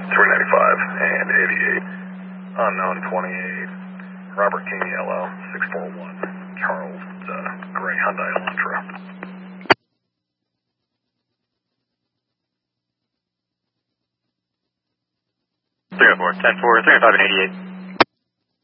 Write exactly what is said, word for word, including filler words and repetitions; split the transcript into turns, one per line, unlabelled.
three ninety-five and eighty-eight. Unknown twenty-eight. Robert King Yellow, six four one. Charles, uh, Gray Hyundai Elantra.
three oh four, ten four, three oh five and eighty-eight.